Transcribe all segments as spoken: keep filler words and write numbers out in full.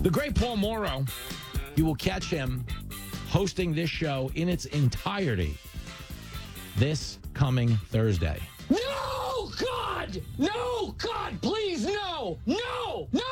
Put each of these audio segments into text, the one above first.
The great Paul Morrow, you will catch him hosting this show in its entirety this coming Thursday. No, God! No, God, please, no! No! No!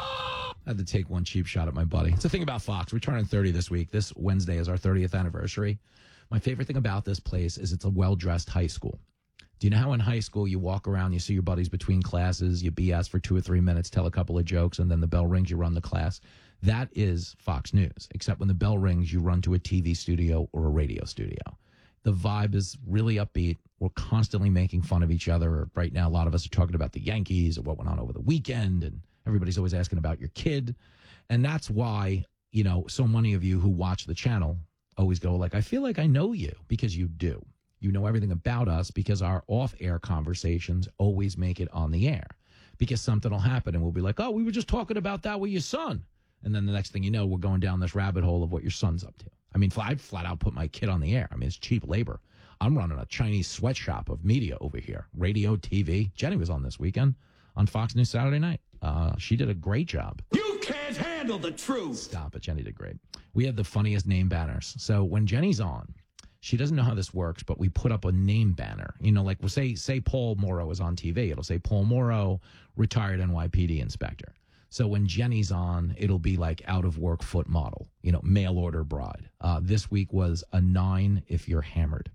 I had to take one cheap shot at my buddy. It's the thing about Fox. We're turning thirty this week. This Wednesday is our thirtieth anniversary. My favorite thing about this place is it's a well-dressed high school. Do you know how in high school you walk around, you see your buddies between classes, you B S for two or three minutes, tell a couple of jokes, and then the bell rings, you run the class? That is Fox News, except when the bell rings, you run to a T V studio or a radio studio. The vibe is really upbeat. We're constantly making fun of each other. Right now, a lot of us are talking about the Yankees or what went on over the weekend, and everybody's always asking about your kid. And that's why, you know, so many of you who watch the channel always go like, I feel like I know you, because you do. You know everything about us because our off-air conversations always make it on the air, because something will happen and we'll be like, oh, we were just talking about that with your son. And then the next thing you know, we're going down this rabbit hole of what your son's up to. I mean, I'd flat out put my kid on the air. I mean, it's cheap labor. I'm running a Chinese sweatshop of media over here. Radio, T V. Jenny was on this weekend on Fox News Saturday night. Uh, she did a great job. You can't handle the truth! Stop it. Jenny did great. We have the funniest name banners. So when Jenny's on, she doesn't know how this works, but we put up a name banner. You know, like we'll say, say Paul Morrow is on T V. It'll say Paul Morrow, retired N Y P D inspector. So when Jenny's on, it'll be like out of work foot model, you know, mail order bride. Uh, this week was a nine if you're hammered.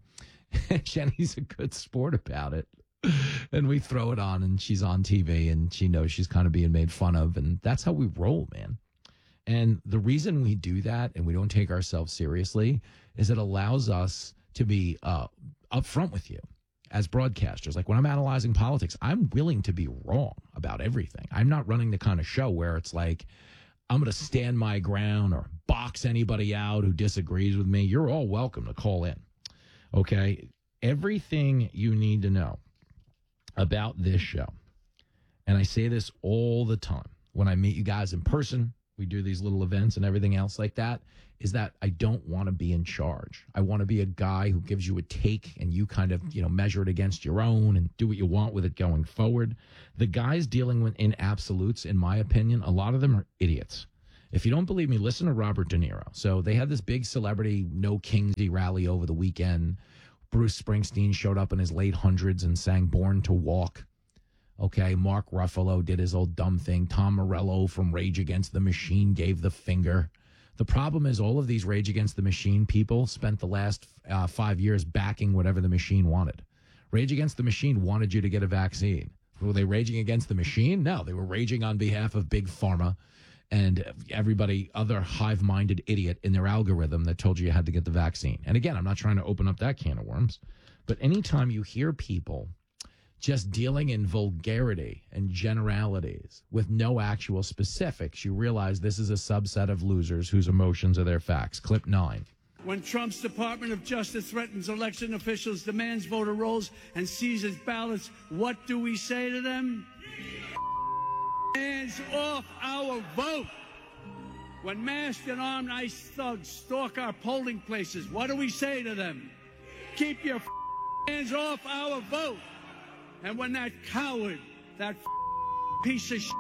Jenny's a good sport about it. And we throw it on and she's on T V and she knows she's kind of being made fun of. And that's how we roll, man. And the reason we do that and we don't take ourselves seriously is it allows us to be uh, upfront with you as broadcasters. Like when I'm analyzing politics, I'm willing to be wrong about everything. I'm not running the kind of show where it's like, I'm going to stand my ground or box anybody out who disagrees with me. You're all welcome to call in. Okay? Everything you need to know about this show, and I say this all the time when I meet you guys in person, we do these little events and everything else like that, is that I don't want to be in charge. I want to be a guy who gives you a take and you kind of, you know, measure it against your own and do what you want with it going forward. The guys dealing with in absolutes, in my opinion, a lot of them are idiots. If you don't believe me, listen to Robert De Niro. So they had this big celebrity No Kingsley rally over the weekend. Bruce Springsteen showed up in his late hundreds and sang Born to Walk. Okay, Mark Ruffalo did his old dumb thing. Tom Morello from Rage Against the Machine gave the finger. The problem is all of these Rage Against the Machine people spent the last uh, five years backing whatever the machine wanted. Rage Against the Machine wanted you to get a vaccine. Were they raging against the machine? No, they were raging on behalf of Big Pharma and everybody, other hive-minded idiot in their algorithm that told you you had to get the vaccine. And again, I'm not trying to open up that can of worms, but anytime you hear people just dealing in vulgarity and generalities with no actual specifics, you realize this is a subset of losers whose emotions are their facts. Clip nine. When Trump's Department of Justice threatens election officials, demands voter rolls, and seizes ballots, what do we say to them? Hands off our vote. When masked and armed ICE thugs stalk our polling places, what do we say to them? Keep your hands off our vote. And when that coward, that piece of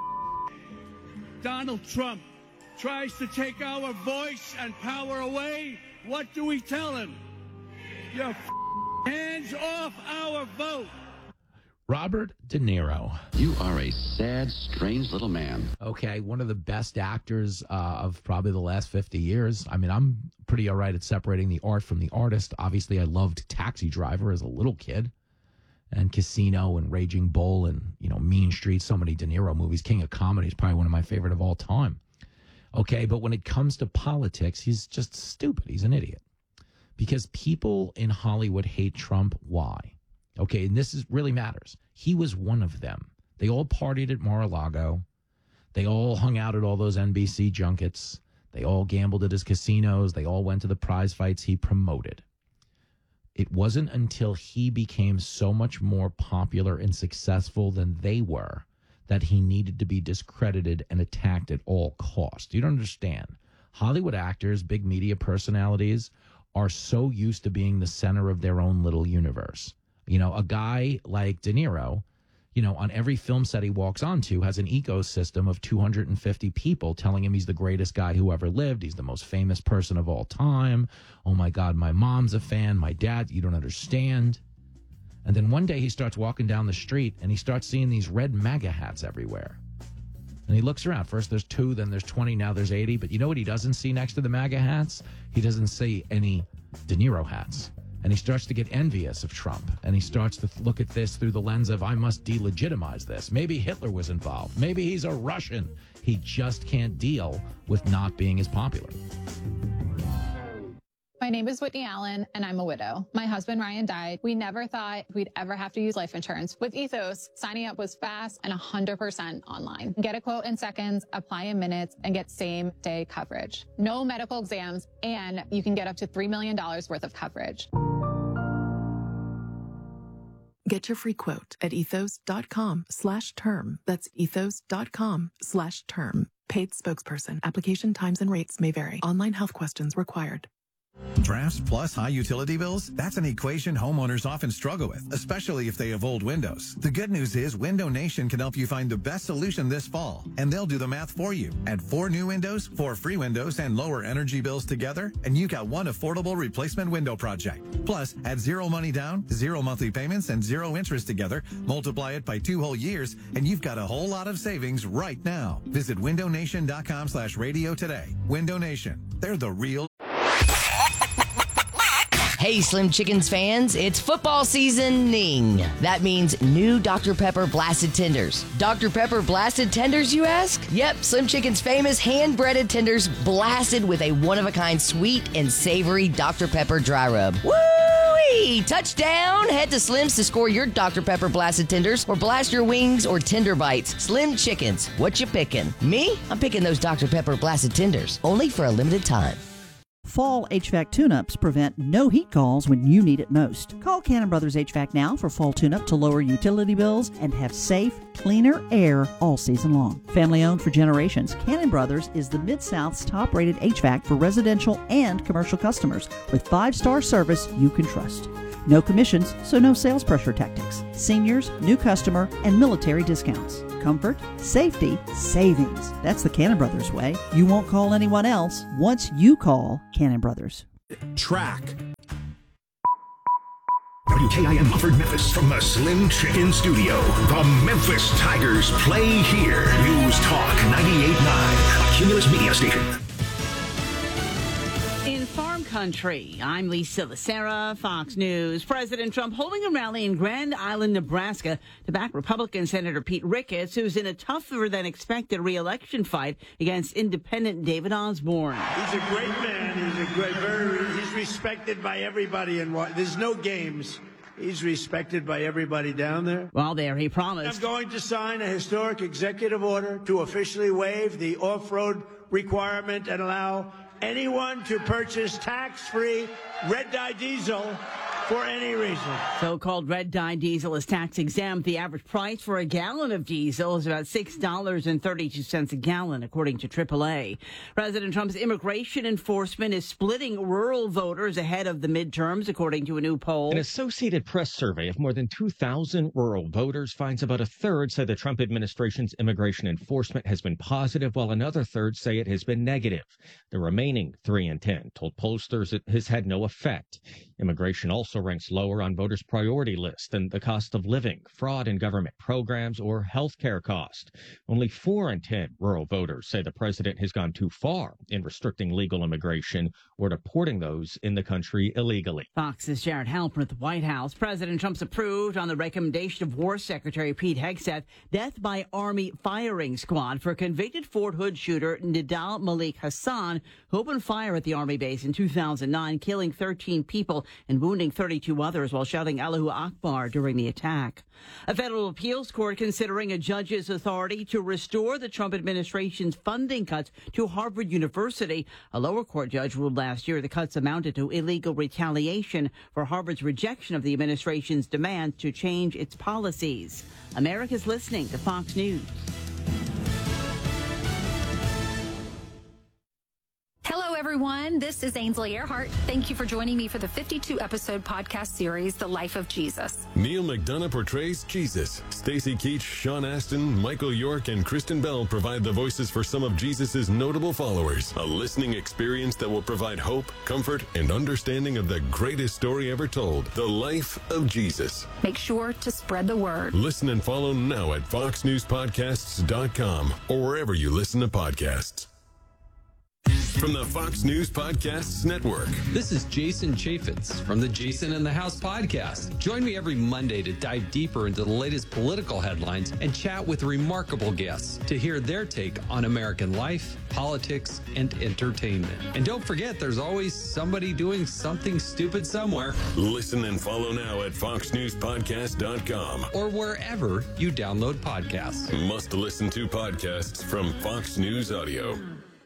Donald Trump, tries to take our voice and power away, what do we tell him? Your hands off our vote. Robert De Niro. You are a sad, strange little man. Okay, one of the best actors uh, of probably the last fifty years. I mean, I'm pretty all right at separating the art from the artist. Obviously, I loved Taxi Driver as a little kid. And Casino and Raging Bull and, you know, Mean Streets, so many De Niro movies. King of Comedy is probably one of my favorite of all time. Okay, but when it comes to politics, he's just stupid. He's an idiot. Because people in Hollywood hate Trump. Why? Okay, and this is really matters. He was one of them. They all partied at Mar-a-Lago. They all hung out at all those N B C junkets. They all gambled at his casinos. They all went to the prize fights he promoted. It wasn't until he became so much more popular and successful than they were that he needed to be discredited and attacked at all costs. You don't understand. Hollywood actors, big media personalities, are so used to being the center of their own little universe. You know, a guy like De Niro, you know, on every film set he walks onto has an ecosystem of two hundred fifty people telling him he's the greatest guy who ever lived. He's the most famous person of all time. Oh, my God, my mom's a fan. My dad, you don't understand. And then one day he starts walking down the street and he starts seeing these red MAGA hats everywhere. And he looks around. First there's two, then there's twenty, now there's eighty. But you know what he doesn't see next to the MAGA hats? He doesn't see any De Niro hats. And he starts to get envious of Trump. And he starts to look at this through the lens of, I must delegitimize this. Maybe Hitler was involved. Maybe he's a Russian. He just can't deal with not being as popular. My name is Whitney Allen, and I'm a widow. My husband, Ryan, died. We never thought we'd ever have to use life insurance. With Ethos, signing up was fast and one hundred percent online. Get a quote in seconds, apply in minutes, and get same-day coverage. No medical exams, and you can get up to three million dollars worth of coverage. Get your free quote at ethos.com slash term. That's ethos.com slash term. Paid spokesperson. Application times and rates may vary. Online health questions required. Drafts plus high utility bills? That's an equation homeowners often struggle with, especially if they have old windows. The good news is Window Nation can help you find the best solution this fall, and they'll do the math for you. Add four new windows, four free windows, and lower energy bills together, and you got one affordable replacement window project. Plus, add zero money down, zero monthly payments, and zero interest together, multiply it by two whole years, and you've got a whole lot of savings right now. Visit windownation.com slash radio today. Window Nation. They're the real... Hey, Slim Chickens fans, it's football seasoning. That means new Doctor Pepper Blasted Tenders. Doctor Pepper Blasted Tenders, you ask? Yep, Slim Chicken's famous hand-breaded tenders blasted with a one-of-a-kind sweet and savory Doctor Pepper dry rub. Woo-wee! Touchdown! Head to Slim's to score your Doctor Pepper Blasted Tenders or blast your wings or tender bites. Slim Chickens, what you picking? Me? I'm picking those Doctor Pepper Blasted Tenders, only for a limited time. Fall H V A C tune-ups prevent no heat calls when you need it most. Call Cannon Brothers H V A C now for fall tune-up to lower utility bills and have safe, cleaner air all season long. Family-owned for generations, Cannon Brothers is the Mid-South's top-rated H V A C for residential and commercial customers with five-star service you can trust. No commissions, so no sales pressure tactics. Seniors, new customer, and military discounts. Comfort, safety, savings. That's the Cannon Brothers way. You won't call anyone else once you call Cannon Brothers. Track. W K I M Hartford, Memphis. From the Slim Chicken Studio, the Memphis Tigers play here. News Talk ninety-eight point nine, a Cumulus Media station. In farm country, I'm Lisa Lacera, Fox News. President Trump holding a rally in Grand Island, Nebraska to back Republican Senator Pete Ricketts, who's in a tougher than expected re-election fight against independent David Osborne. He's a great man. He's a great, very, he's respected by everybody. And there's no games. He's respected by everybody down there. While there, he promised. I'm going to sign a historic executive order to officially waive the off-road requirement and allow anyone to purchase tax-free red-dye diesel for any reason. So-called red-dye diesel is tax-exempt. The average price for a gallon of diesel is about six dollars and thirty-two cents a gallon, according to triple A. President Trump's immigration enforcement is splitting rural voters ahead of the midterms, according to a new poll. An Associated Press survey of more than two thousand rural voters finds about a third say the Trump administration's immigration enforcement has been positive, while another third say it has been negative. The remaining three in ten told pollsters it has had no effect. Immigration also ranks lower on voters' priority list than the cost of living, fraud in government programs, or health care cost. Only four in ten rural voters say the president has gone too far in restricting legal immigration or deporting those in the country illegally. Fox's Jared Halpern at the White House. President Trump's approved on the recommendation of War Secretary Pete Hegseth death by Army firing squad for convicted Fort Hood shooter Nidal Malik Hassan, who opened fire at the Army base in two thousand nine, killing thirteen people and wounding thirty-two others while shouting Allahu Akbar during the attack. A federal appeals court considering a judge's authority to restore the Trump administration's funding cuts to Harvard University. A lower court judge ruled last year the cuts amounted to illegal retaliation for Harvard's rejection of the administration's demand to change its policies. America's listening to Fox News. Hello, everyone. everyone. This is Ainsley Earhart. Thank you for joining me for the fifty-two episode podcast series, The Life of Jesus. Neil McDonough portrays Jesus. Stacey Keach, Sean Astin, Michael York, and Kristen Bell provide the voices for some of Jesus's notable followers. A listening experience that will provide hope, comfort, and understanding of the greatest story ever told, The Life of Jesus. Make sure to spread the word. Listen and follow now at fox news podcasts dot com or wherever you listen to podcasts. From the Fox News Podcasts Network. This is Jason Chaffetz from the Jason in the House podcast. Join me every Monday to dive deeper into the latest political headlines and chat with remarkable guests to hear their take on American life, politics, and entertainment. And don't forget, there's always somebody doing something stupid somewhere. Listen and follow now at fox news podcast dot com or wherever you download podcasts. Must listen to podcasts from Fox News Audio.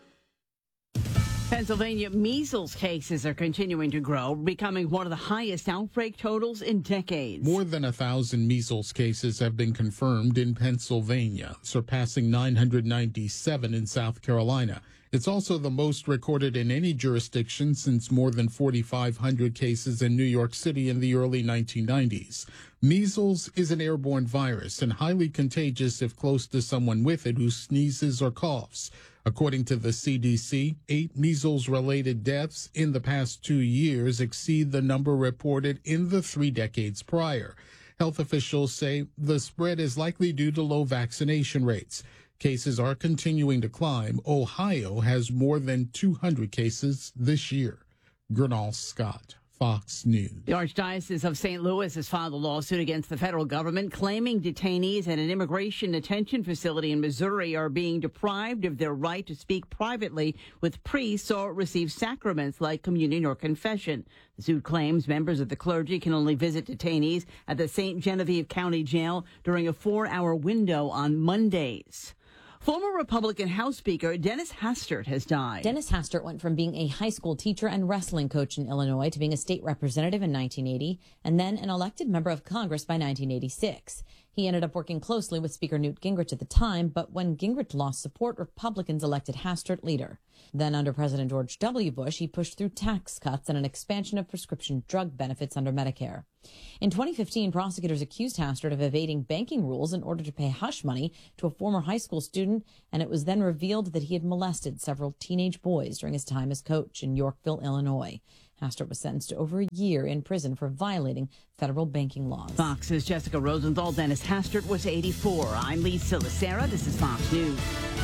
Pennsylvania measles cases are continuing to grow, becoming one of the highest outbreak totals in decades. More than a thousand measles cases have been confirmed in Pennsylvania, surpassing nine hundred ninety-seven in South Carolina. It's also the most recorded in any jurisdiction since more than forty-five hundred cases in New York City in the early nineteen nineties. Measles is an airborne virus and highly contagious if close to someone with it who sneezes or coughs. According to the C D C, eight measles-related deaths in the past two years exceed the number reported in the three decades prior. Health officials say the spread is likely due to low vaccination rates. Cases are continuing to climb. Ohio has more than two hundred cases this year. Gernal Scott, Fox News. The Archdiocese of Saint Louis has filed a lawsuit against the federal government claiming detainees at an immigration detention facility in Missouri are being deprived of their right to speak privately with priests or receive sacraments like communion or confession. The suit claims members of the clergy can only visit detainees at the Saint Genevieve County Jail during a four-hour window on Mondays. Former Republican House Speaker Dennis Hastert has died. Dennis Hastert went from being a high school teacher and wrestling coach in Illinois to being a state representative in nineteen eighty and then an elected member of Congress by nineteen eighty-six. He ended up working closely with Speaker Newt Gingrich at the time, but when Gingrich lost support, Republicans elected Hastert leader. Then under President George W. Bush, he pushed through tax cuts and an expansion of prescription drug benefits under Medicare. In twenty fifteen, prosecutors accused Hastert of evading banking rules in order to pay hush money to a former high school student, and it was then revealed that he had molested several teenage boys during his time as coach in Yorkville, Illinois. Hastert was sentenced to over a year in prison for violating federal banking laws. Fox's Jessica Rosenthal. Dennis Hastert was eighty-four. I'm Lisa Lacera. This is Fox News.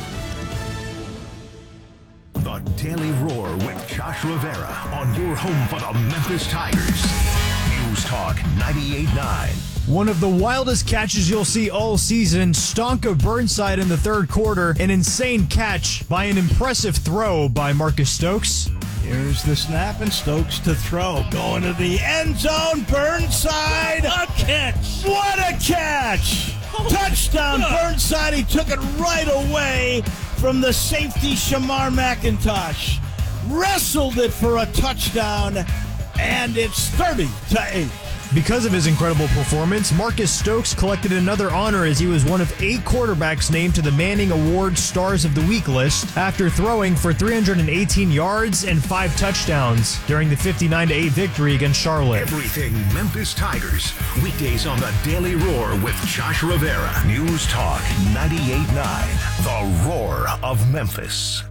The Daily Roar with Josh Rivera on your home for the Memphis Tigers. News Talk ninety-eight point nine. One of the wildest catches you'll see all season, stonk of Burnside in the third quarter, an insane catch by an impressive throw by Marcus Stokes. Here's the snap and Stokes to throw. Going to the end zone, Burnside. A catch. What a catch. Touchdown, Burnside. He took it right away from the safety, Shamar McIntosh. Wrestled it for a touchdown, and it's thirty to eight. Because of his incredible performance, Marcus Stokes collected another honor as he was one of eight quarterbacks named to the Manning Award Stars of the Week list after throwing for three hundred eighteen yards and five touchdowns during the fifty-nine to eight victory against Charlotte. Everything Memphis Tigers. Weekdays on the Daily Roar with Josh Rivera. News Talk ninety-eight point nine. The Roar of Memphis.